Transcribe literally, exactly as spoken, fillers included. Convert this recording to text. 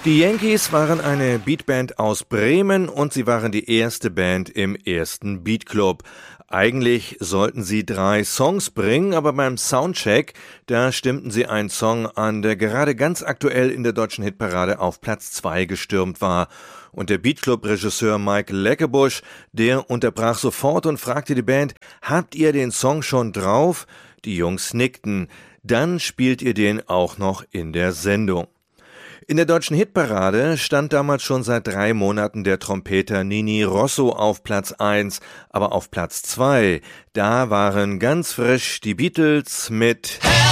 Die Yankees waren eine Beatband aus Bremen und sie waren die erste Band im ersten Beatclub. Eigentlich sollten sie drei Songs bringen, aber beim Soundcheck, da stimmten sie einen Song an, der gerade ganz aktuell in der deutschen Hitparade auf Platz zwei gestürmt war. Und der Beatclub-Regisseur Mike Leckebusch, der unterbrach sofort und fragte die Band, habt ihr den Song schon drauf? Die Jungs nickten. Dann spielt ihr den auch noch in der Sendung. In der deutschen Hitparade stand damals schon seit drei Monaten der Trompeter Nini Rosso auf Platz eins, aber auf Platz zwei, da waren ganz frisch die Beatles mit